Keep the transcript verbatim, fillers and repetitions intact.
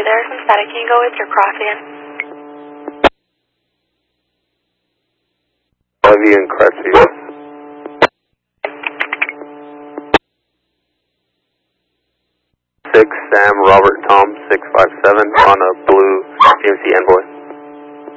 there's some static. Can you go with your cross again? Levy and Crestfield. six Sam Robert Tom six five seven on a blue G M C Envoy.